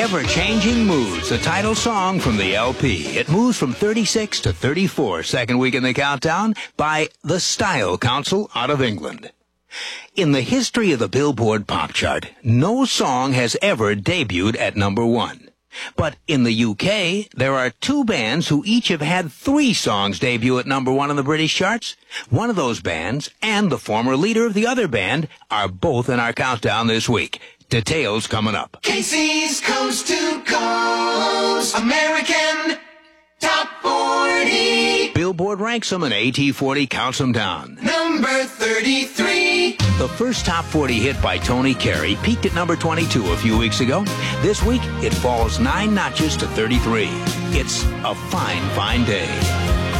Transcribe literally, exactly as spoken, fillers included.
Ever-Changing Moods, the title song from the L P. It moves from thirty-six to thirty-four, second week in the countdown, by the Style Council out of England. In the history of the Billboard Pop Chart, no song has ever debuted at number one. But in the U K, there are two bands who each have had three songs debut at number one on the British charts. One of those bands and the former leader of the other band are both in our countdown this week. Details coming up. Casey's Coast to Coast American Top forty. Billboard ranks them and A T forty counts them down. Number thirty-three. The first top forty hit by Tony Carey peaked at number twenty-two a few weeks ago. This week, it falls nine notches to thirty-three. It's A Fine, Fine Day.